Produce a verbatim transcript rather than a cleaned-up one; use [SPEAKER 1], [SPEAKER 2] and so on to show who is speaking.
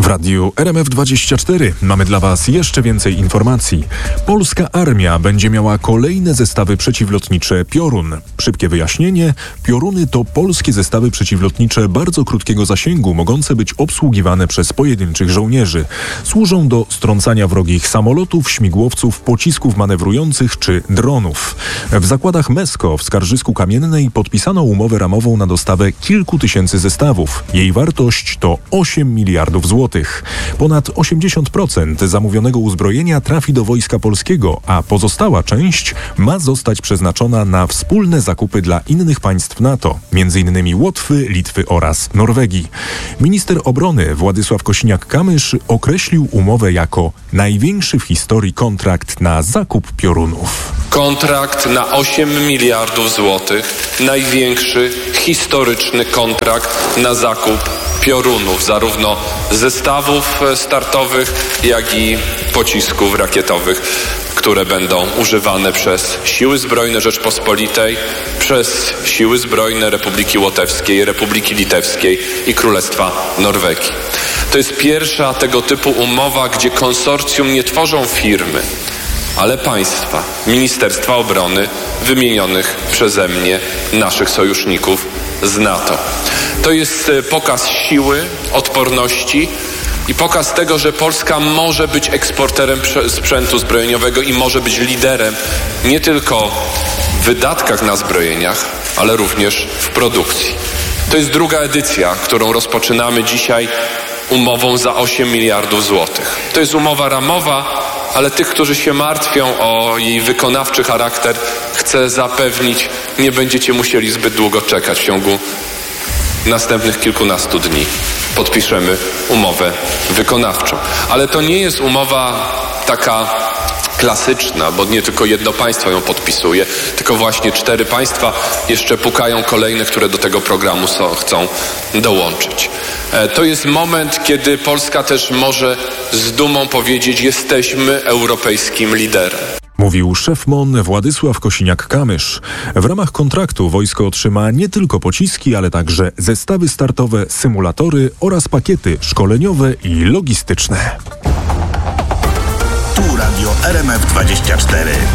[SPEAKER 1] W radiu R M F dwadzieścia cztery mamy dla Was jeszcze więcej informacji. Polska armia będzie miała kolejne zestawy przeciwlotnicze Piorun. Szybkie wyjaśnienie. Pioruny to polskie zestawy przeciwlotnicze bardzo krótkiego zasięgu, mogące być obsługiwane przez pojedynczych żołnierzy. Służą do strącania wrogich samolotów, śmigłowców, pocisków manewrujących czy dronów. W zakładach Mesko w Skarżysku Kamiennej podpisano umowę ramową na dostawę kilku tysięcy zestawów. Jej wartość to osiem miliardów złotych. Ponad osiemdziesiąt procent zamówionego uzbrojenia trafi do Wojska Polskiego, a pozostała część ma zostać przeznaczona na wspólne zakupy dla innych państw NATO, między innymi Łotwy, Litwy oraz Norwegii. Minister obrony Władysław Kosiniak-Kamysz określił umowę jako największy w historii kontrakt na zakup piorunów.
[SPEAKER 2] Kontrakt na osiem miliardów złotych, największy historyczny kontrakt na zakup piorunów, zarówno zestawów startowych, jak i pocisków rakietowych, które będą używane przez Siły Zbrojne Rzeczpospolitej, przez Siły Zbrojne Republiki Łotewskiej, Republiki Litewskiej i Królestwa Norwegii. To jest pierwsza tego typu umowa, gdzie konsorcjum nie tworzą firmy, ale państwa, Ministerstwa Obrony wymienionych przeze mnie, naszych sojuszników z NATO. To jest pokaz siły, odporności i pokaz tego, że Polska może być eksporterem sprzętu zbrojeniowego i może być liderem nie tylko w wydatkach na zbrojeniach, ale również w produkcji. To jest druga edycja, którą rozpoczynamy dzisiaj umową za osiem miliardów złotych. To jest umowa ramowa, ale tych, którzy się martwią o jej wykonawczy charakter, chcę zapewnić, nie będziecie musieli zbyt długo czekać. W ciągu następnych kilkunastu dni podpiszemy umowę wykonawczą. Ale to nie jest umowa taka klasyczna, bo nie tylko jedno państwo ją podpisuje, tylko właśnie cztery państwa jeszcze pukają kolejne, które do tego programu są, chcą dołączyć. E, to jest moment, kiedy Polska też może z dumą powiedzieć: jesteśmy europejskim liderem.
[SPEAKER 1] Mówił szef M O N Władysław Kosiniak-Kamysz. W ramach kontraktu wojsko otrzyma nie tylko pociski, ale także zestawy startowe, symulatory oraz pakiety szkoleniowe i logistyczne.
[SPEAKER 3] Tu Radio R M F dwadzieścia cztery.